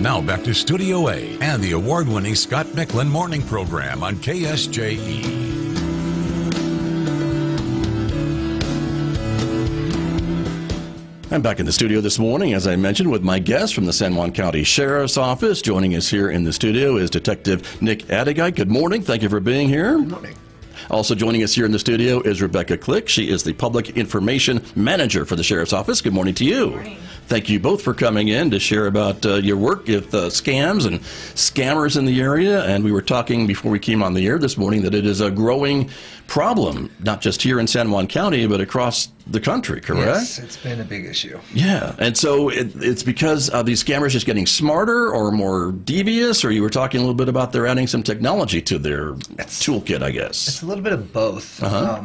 Now back to Studio A and the award-winning Scott Micklin Morning Program on KSJE. I'm back in the studio this morning, as I mentioned, with my guest from the San Juan County Sheriff's Office. Joining us here in the studio is Detective Nick Adigite. Good morning. Thank you for being here. Good morning. Also joining us here in the studio is Rebecca Click. She is the Public Information Manager for the Sheriff's Office. Good morning to you. Good morning. Thank you both for coming in to share about your work with scams and scammers in the area. And we were talking before we came on the air this morning that it is a growing problem, not just here in San Juan County, but across the country, correct? Yes, it's been a big issue. Yeah, and so it's because these scammers just getting smarter or more devious, or you were talking a little bit about they're adding some technology to their toolkit, I guess. It's a little bit of both.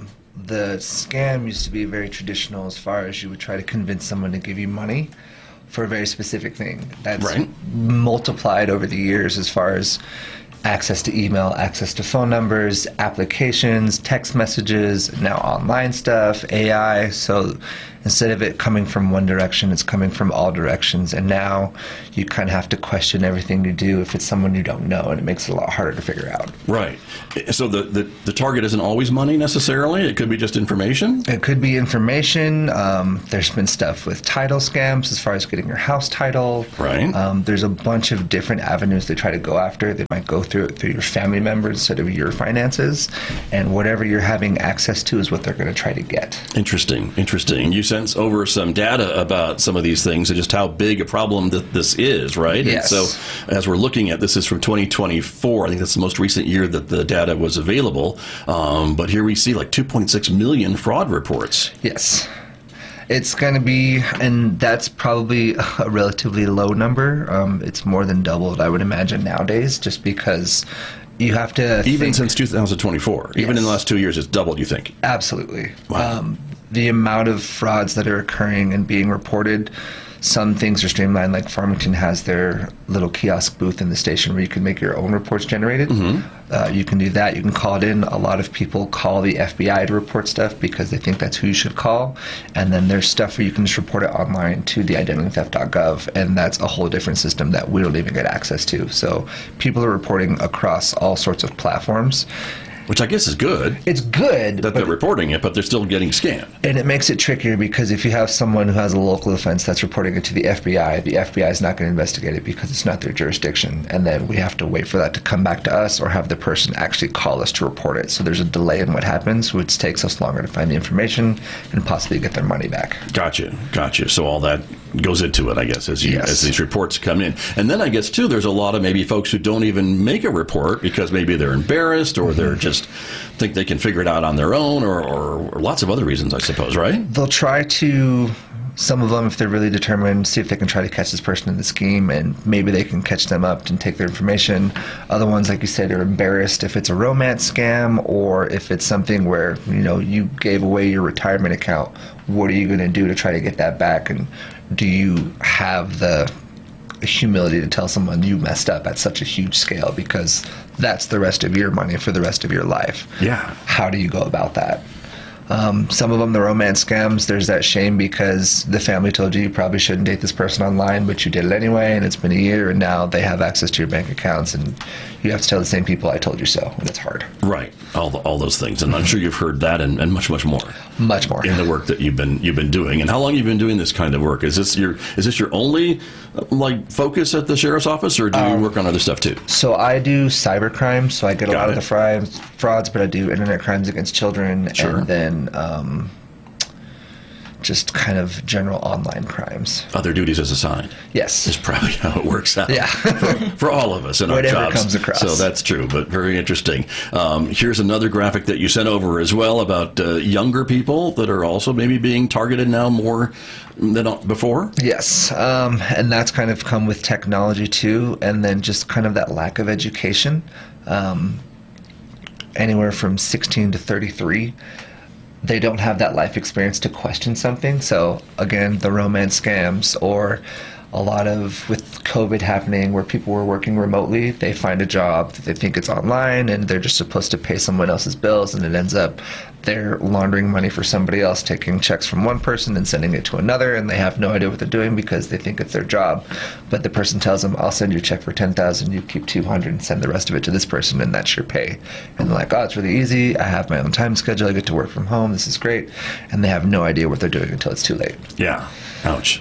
The scam used to be very traditional as far as you would try to convince someone to give you money for a very specific thing. That's right. Multiplied over the years as far as access to email, access to phone numbers, applications, text messages, now online stuff, AI. So instead of it coming from one direction, it's coming from all directions. And now you kind of have to question everything you do if it's someone you don't know, and it makes it a lot harder to figure out. Right. So the target isn't always money necessarily. It could be just information. It could be information. There's been stuff with title scams as far as getting your house title. Right. There's a bunch of different avenues they try to go after. They might go through it through your family members instead of your finances. And whatever you're having access to is what they're going to try to get. Interesting. You sent over some data about some of these things and just how big a problem that this is, right? Yes. And so as we're looking at this is from 2024. I think that's the most recent year that the data was available. But here we see like 2.6 million fraud reports. Yes. It's going to be, and that's probably a relatively low number. It's more than doubled, I would imagine, nowadays, just because you have to Even since 2024. Yes. Even in the last 2 years, it's doubled, you think? Absolutely. Wow. The amount of frauds that are occurring and being reported, some things are streamlined, like Farmington has their little kiosk booth in the station where you can make your own reports generated. You can do that. You can call it in. A lot of people call the FBI to report stuff because they think that's who you should call. And then there's stuff where you can just report it online to the identitytheft.gov, and that's a whole different system that we don't even get access to. So people are reporting across all sorts of platforms. Which I guess is good. It's good that they're reporting it, but they're still getting scammed. And it makes it trickier because if you have someone who has a local offense that's reporting it to the FBI is not going to investigate it because it's not their jurisdiction. And then we have to wait for that to come back to us or have the person actually call us to report it. So there's a delay in what happens, which takes us longer to find the information and possibly get their money back. Gotcha. So all that goes into it, I guess, as these reports come in. And then I guess, too, there's a lot of maybe folks who don't even make a report because maybe they're embarrassed or they're just think they can figure it out on their own or lots of other reasons, I suppose, right? They'll try to, some of them, if they're really determined, see if they can try to catch this person in the scheme, and maybe they can catch them up and take their information. Other ones, like you said, are embarrassed if it's a romance scam or if it's something where, you gave away your retirement account. What are you going to do to try to get that back? And do you have the humility to tell someone you messed up at such a huge scale, because that's the rest of your money for the rest of your life? Yeah. How do you go about that? Some of them, the romance scams, there's that shame because the family told you probably shouldn't date this person online, but you did it anyway, and it's been a year, and now they have access to your bank accounts, and you have to tell the same people, I told you so, and it's hard. Right. All those things. And I'm sure you've heard that and much more. Much more. In the work that you've been doing. And how long have you been doing this kind of work? Is this your only focus at the Sheriff's Office, or do you work on other stuff too? So I do cyber crimes, so I get a lot of the frauds, but I do internet crimes against children, and then just kind of general online crimes. Other duties as assigned. Yes. Is probably how it works out. Yeah. for all of us in our Whatever jobs. comes across. So that's true, but very interesting. Here's another graphic that you sent over as well about younger people that are also maybe being targeted now more than before. Yes. And that's kind of come with technology too, and then just kind of that lack of education. Anywhere from 16 to 33. They don't have that life experience to question something. So again, the romance scams, or a lot of, with COVID happening where people were working remotely, they find a job that they think it's online and they're just supposed to pay someone else's bills, and it ends up they're laundering money for somebody else, taking checks from one person and sending it to another, and they have no idea what they're doing because they think it's their job. But the person tells them, I'll send you a check for $10,000, you keep $200 and send the rest of it to this person, and that's your pay. And they're like, oh, it's really easy. I have my own time schedule. I get to work from home. This is great. And they have no idea what they're doing until it's too late. Yeah. Ouch.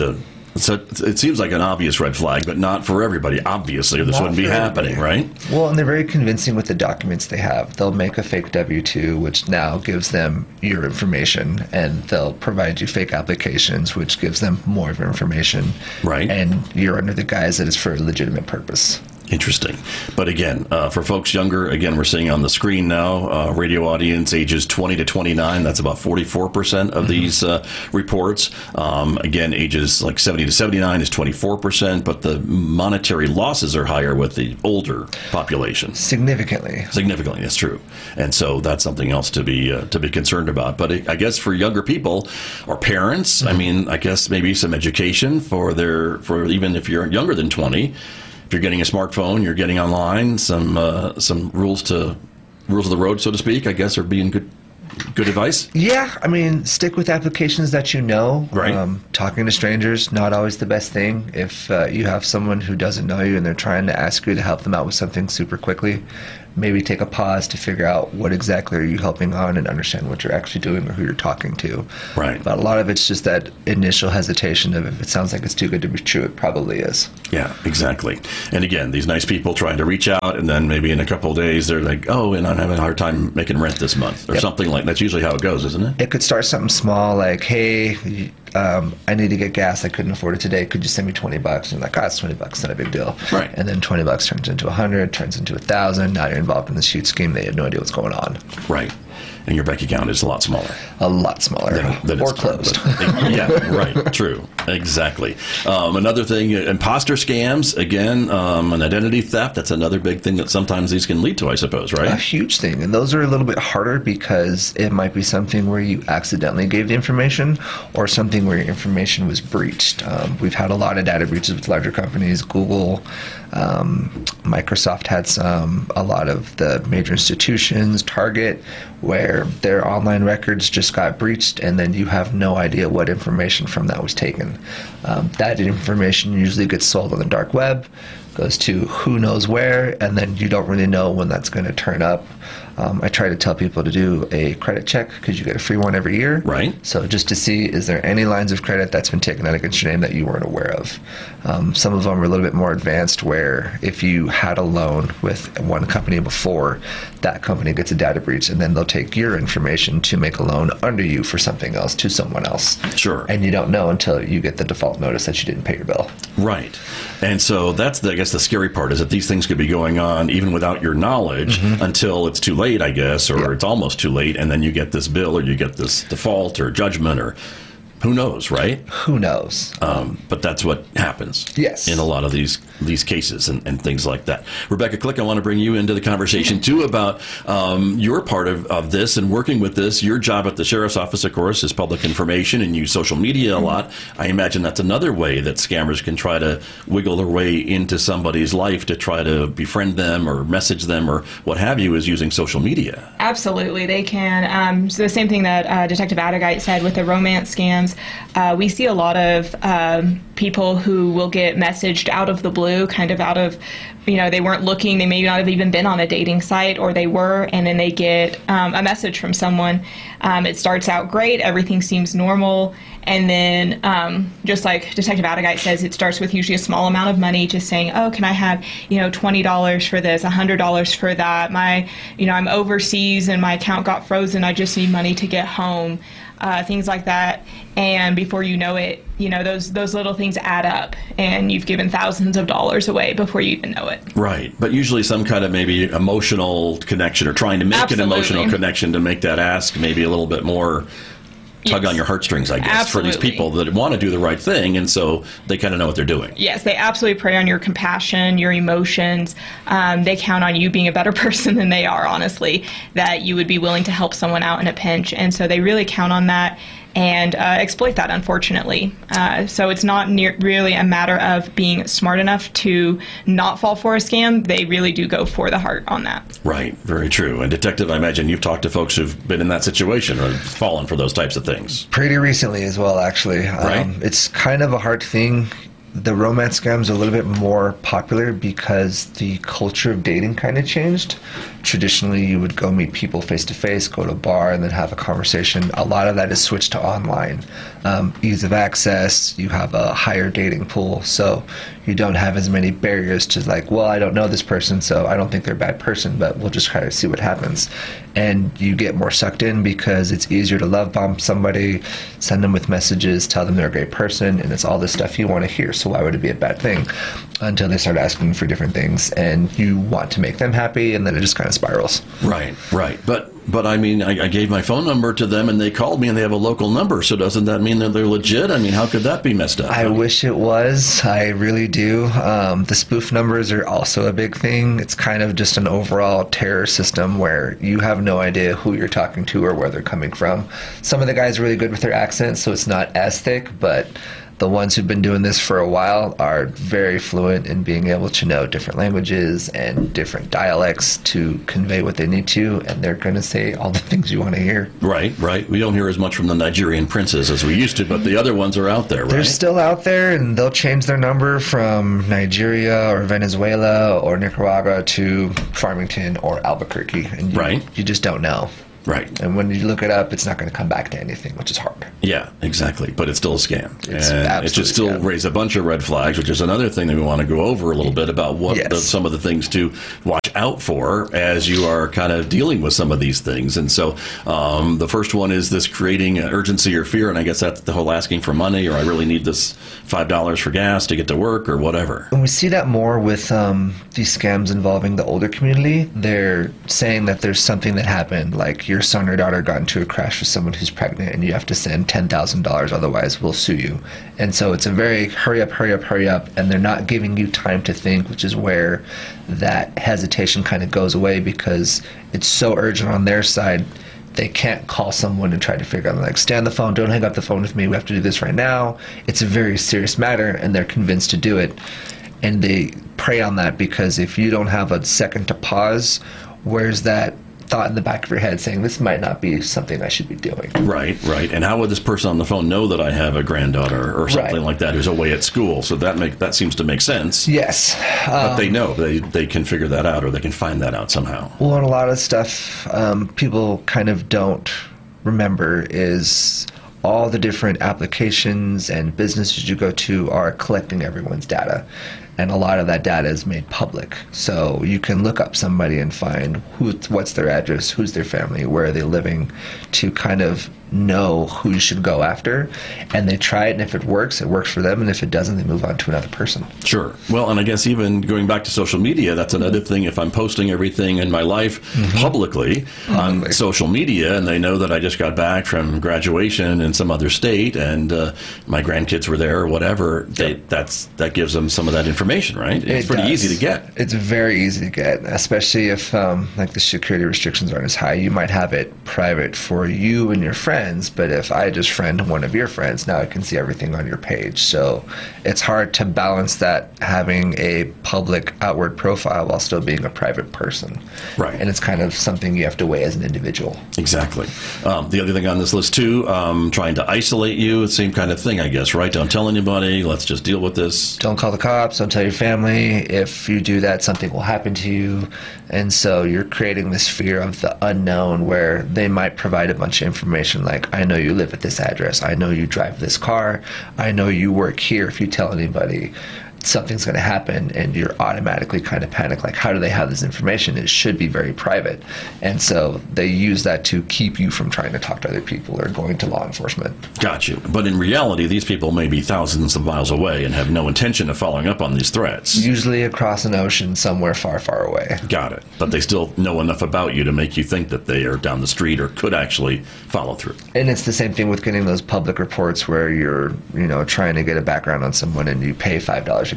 So it seems like an obvious red flag, but not for everybody, obviously, or this wouldn't be happening, right? Well, and they're very convincing with the documents they have. They'll make a fake W-2, which now gives them your information, and they'll provide you fake applications, which gives them more of your information. Right. And you're under the guise that it's for a legitimate purpose. Interesting. But again, for folks younger, again, we're seeing on the screen now, radio audience ages 20 to 29. That's about 44% of these reports. Again, ages like 70 to 79 is 24%, but the monetary losses are higher with the older population. Significantly. Significantly, that's true. And so that's something else to be concerned about. But I guess for younger people or parents, I memean, I guess maybe some education for even if you're younger than 20. If you're getting a smartphone, you're getting online, some rules of the road, so to speak, I guess, are being good advice? Yeah, I mean, stick with applications that you know. Right. Talking to strangers, not always the best thing. If you have someone who doesn't know you and they're trying to ask you to help them out with something super quickly, maybe take a pause to figure out what exactly are you helping on and understand what you're actually doing or who you're talking to. Right. But a lot of it's just that initial hesitation of if it sounds like it's too good to be true, it probably is. Yeah, exactly. And again, these nice people trying to reach out, and then maybe in a couple of days they're like, oh, and I'm having a hard time making rent this month, or something like that. That's usually how it goes, isn't it? It could start something small like, hey, I need to get gas. I couldn't afford it today. Could you send me $20? And you're like, oh, it's $20. Not a big deal. Right. And then $20 turns into $100, turns into $1,000. Now you're involved in this huge scheme. They have no idea what's going on. Right. And your bank account is a lot smaller. A lot smaller. Than or closed. Yeah, right. True. Exactly. Another thing, imposter scams, again, an identity theft. That's another big thing that sometimes these can lead to, I suppose, right? A huge thing. And those are a little bit harder because it might be something where you accidentally gave the information or something where your information was breached. We've had a lot of data breaches with larger companies. Google, Microsoft had some, a lot of the major institutions, Target, where their online records just got breached, and then you have no idea what information from that was taken. That information usually gets sold on the dark web, goes to who knows where, and then you don't really know when that's going to turn up. I try to tell people to do a credit check because you get a free one every year. Right. So just to see, is there any lines of credit that's been taken out against your name that you weren't aware of? Some of them are a little bit more advanced where if you had a loan with one company before, that company gets a data breach, and then they'll take your information to make a loan under you for something else to someone else. Sure. And you don't know until you get the default notice that you didn't pay your bill. Right. And so that's, I guess, the scary part is that these things could be going on even without your knowledge until it's too late, I guess, or it's almost too late, and then you get this bill or you get this default or judgment or who knows, right? Who knows? But that's what happens Yes. in a lot of these cases and things like that. Rebecca Click, I want to bring you into the conversation, too, about your part of this and working with this. Your job at the Sheriff's Office, of course, is public information and use social media a lot. I imagine that's another way that scammers can try to wiggle their way into somebody's life to try to befriend them or message them or what have you, is using social media. Absolutely, they can. So the same thing that Detective Adegite said with the romance scams. We see a lot of people who will get messaged out of the blue, kind of out of, they weren't looking, they may not have even been on a dating site, or they were, and then they get a message from someone. It starts out great, everything seems normal, and then just like Detective Adegite says, it starts with usually a small amount of money, just saying, oh, can I have, $20 for this, $100 for that, I'm overseas and my account got frozen, I just need money to get home. Things like that, and before you know it, those little things add up, and you've given thousands of dollars away before you even know it. Right, but usually some kind of maybe emotional connection, or trying to make an emotional connection to make that ask maybe a little bit more tug on your heartstrings, I guess, for these people that want to do the right thing, and so they kind of know what they're doing. Yes, they absolutely prey on your compassion, your emotions. They count on you being a better person than they are, honestly, that you would be willing to help someone out in a pinch, and so they really count on that. and exploit that, unfortunately. So it's not really a matter of being smart enough to not fall for a scam. They really do go for the heart on that. Right, very true. And Detective, I imagine you've talked to folks who've been in that situation or fallen for those types of things. Pretty recently as well, actually. Right. It's kind of a hard thing. The romance scams are a little bit more popular because the culture of dating kind of changed. Traditionally, you would go meet people face to face, go to a bar, and then have a conversation. A lot of that is switched to online. Ease of access, you have a higher dating pool, so you don't have as many barriers to like, well, I don't know this person, so I don't think they're a bad person, but we'll just kind of see what happens. And you get more sucked in because it's easier to love bomb somebody, send them with messages, tell them they're a great person, and it's all the stuff you want to hear. So why would it be a bad thing? Until they start asking for different things, and you want to make them happy, and then it just kind of spirals. Right. But I mean, I gave my phone number to them, and they called me, and they have a local number. So doesn't that mean that they're legit? I mean, how could that be messed up? I wish it was. I really do. The spoof numbers are also a big thing. It's kind of just an overall terror system where you have no idea who you're talking to or where they're coming from. Some of the guys are really good with their accents, so it's not as thick, but the ones who've been doing this for a while are very fluent in being able to know different languages and different dialects to convey what they need to, and they're going to say all the things you want to hear. Right. We don't hear as much from the Nigerian princes as we used to, but the other ones are out there, right? They're still out there, and they'll change their number from Nigeria or Venezuela or Nicaragua to Farmington or Albuquerque, and you just don't know. Right. And when you look it up, it's not going to come back to anything, which is hard. Yeah, exactly. But it's still a scam. It's and it just still raise a bunch of red flags, which is another thing that we want to go over a little bit about what some of the things to watch out for as you are kind of dealing with some of these things. And so the first one is this creating urgency or fear. And I guess that's the whole asking for money, or I really need this $5 for gas to get to work or whatever. And we see that more with these scams involving the older community. They're saying that there's something that happened, like your son or daughter got into a crash with someone who's pregnant and you have to send $10,000, otherwise we'll sue you. And so it's a very hurry up, and they're not giving you time to think, which is where that hesitation kind of goes away because it's so urgent on their side. They can't call someone and try to figure out, like, stay on the phone, don't hang up the phone with me, we have to do this right now. It's a very serious matter, and they're convinced to do it. And they prey on that because if you don't have a second to pause, where's that thought in the back of your head saying this might not be something I should be doing? Right. And how would this person on the phone know that I have a granddaughter or something like that who's away at school? So that seems to make sense. Yes. But they know. They can figure that out, or they can find that out somehow. Well, and a lot of stuff people kind of don't remember is all the different applications and businesses you go to are collecting everyone's data. And a lot of that data is made public. So you can look up somebody and find what's their address, who's their family, where are they living, to kind of know who you should go after. And they try it, and if it works for them, and if it doesn't, they move on to another person. Sure. Well, and I guess even going back to social media, that's another thing. If I'm posting everything in my life publicly on social media, and they know that I just got back from graduation in some other state, and my grandkids were there or whatever, that gives them some of that information, right? It's pretty easy to get. It's very easy to get, especially if like the security restrictions aren't as high. You might have it private for you and your friends, but if I just friend one of your friends, now I can see everything on your page. So it's hard to balance that, having a public outward profile while still being a private person. Right. And it's kind of something you have to weigh as an individual. Exactly. The other thing on this list too, trying to isolate you, same kind of thing, I guess, right? Don't tell anybody, let's just deal with this. Don't call the cops, don't tell your family. If you do that, something will happen to you. And so you're creating this fear of the unknown, where they might provide a bunch of information like, I know you live at this address, I know you drive this car, I know you work here. If you tell anybody, something's going to happen, and you're automatically kind of panic, like, how do they have this information? It should be very private. And so they use that to keep you from trying to talk to other people or going to law enforcement. Got you. But in reality, these people may be thousands of miles away and have no intention of following up on these threats. Usually across an ocean somewhere far, far away. Got it. But they still know enough about you to make you think that they are down the street or could actually follow through. And it's the same thing with getting those public reports where you're, trying to get a background on someone and you pay $5 to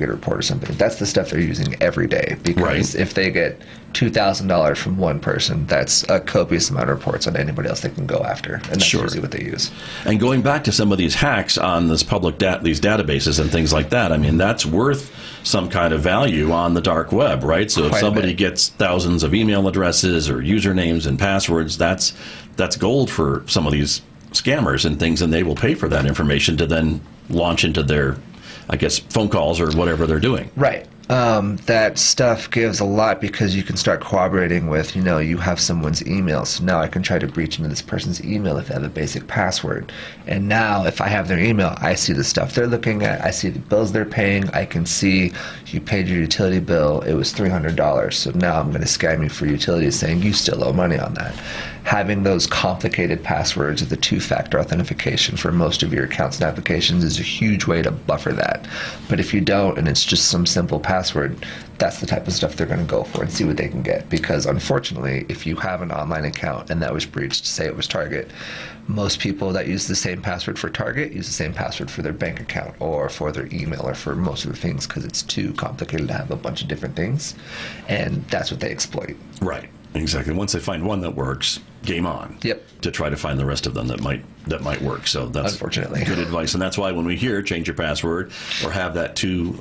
get a report or something. That's the stuff they're using every day, because Right. if they get $2,000 from one person, that's a copious amount of reports on anybody else they can go after, and that's Sure. usually what they use. And going back to some of these hacks on this these databases and things like that, I mean, that's worth some kind of value on the dark web, right? So if Quite a somebody bit. gets thousands of email addresses or usernames and passwords, that's gold for some of these scammers and things, and they will pay for that information to then launch into their, I guess, phone calls or whatever they're doing. Right. That stuff gives a lot, because you can start corroborating with, you have someone's email. So now I can try to breach into this person's email if they have a basic password. And now if I have their email, I see the stuff they're looking at. I see the bills they're paying. I can see you paid your utility bill. It was $300. So now I'm going to scam you for utilities, saying you still owe money on that. Having those complicated passwords with the two-factor authentication for most of your accounts and applications is a huge way to buffer that. But if you don't, and it's just some simple password, that's the type of stuff they're going to go for and see what they can get. Because unfortunately, if you have an online account and that was breached, say it was Target, most people that use the same password for Target use the same password for their bank account or for their email or for most of the things, because it's too complicated to have a bunch of different things, and that's what they exploit. Right. Exactly. Once they find one that works, game on. Yep. To try to find the rest of them that might work. So that's Unfortunately. good advice, and that's why when we hear change your password or have that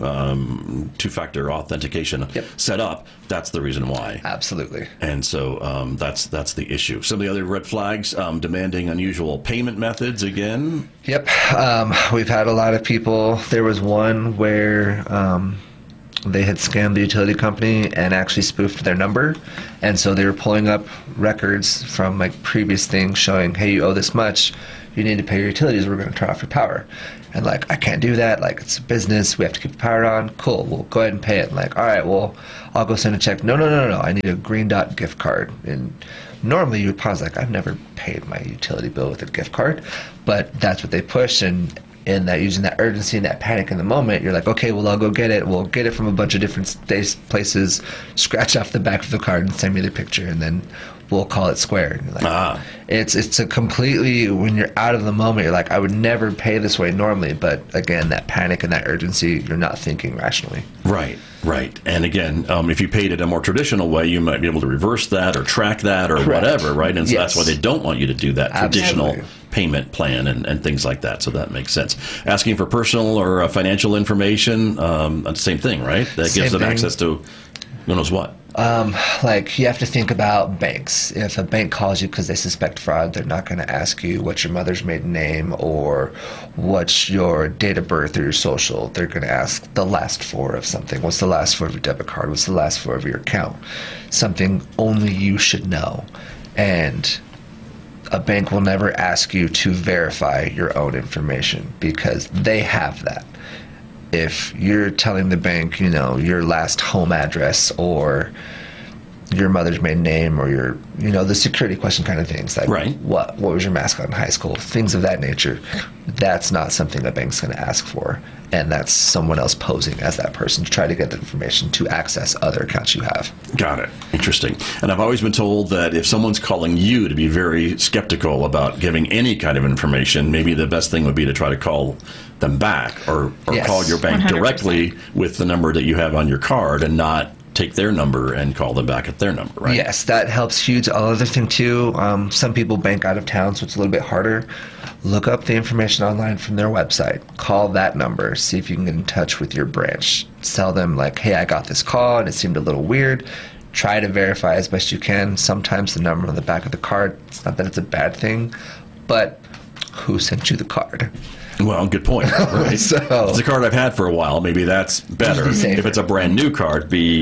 two-factor authentication Yep. set up, that's the reason why. Absolutely. And so that's the issue. Some of the other red flags: demanding unusual payment methods. Again, Yep. We've had a lot of people. There was one where they had scammed the utility company and actually spoofed their number. And so they were pulling up records from previous things showing, hey, you owe this much. You need to pay your utilities. We're going to turn off your power. And I can't do that. It's a business. We have to keep the power on. Cool. We'll go ahead and pay it. All right, well, I'll go send a check. No. I need a Green Dot gift card. And normally you would pause I've never paid my utility bill with a gift card. But that's what they push. And in that, using that urgency and that panic in the moment, you're okay, well, I'll go get it. We'll get it from a bunch of different places, scratch off the back of the card and send me the picture, and then we'll call it square. And you're it's a completely, when you're out of the moment, you're I would never pay this way normally. But again, that panic and that urgency, you're not thinking rationally. Right. And again, if you paid it a more traditional way, you might be able to reverse that or track that or Correct. whatever, right? And so Yes. that's why they don't want you to do that traditional Absolutely. payment plan and things like that. So that makes sense. Asking for personal or financial information, same thing, right? That Same gives them thing. access to who knows what. You have to think about banks. If a bank calls you because they suspect fraud, they're not going to ask you what's your mother's maiden name or what's your date of birth or your social. They're going to ask the last four of something. What's the last four of your debit card? What's the last four of your account? Something only you should know. And a bank will never ask you to verify your own information because they have that. If you're telling the bank, your last home address or your mother's maiden name or your, the security question kind of things, Right. what was your mascot in high school, things of that nature, that's not something a bank's going to ask for. And that's someone else posing as that person to try to get the information to access other accounts you have. Got it. Interesting. And I've always been told that if someone's calling you, to be very skeptical about giving any kind of information, maybe the best thing would be to try to call them back or Yes. call your bank 100%. directly with the number that you have on your card and not take their number and call them back at their number, right? Yes, that helps huge. Another thing too, some people bank out of town, so it's a little bit harder. Look up the information online from their website. Call that number. See if you can get in touch with your branch. Tell them hey, I got this call and it seemed a little weird. Try to verify as best you can. Sometimes the number on the back of the card, it's not that it's a bad thing, but who sent you the card? Well, good point. Right? So- If it's a card I've had for a while, maybe that's better. Be safer. If it's a brand new card,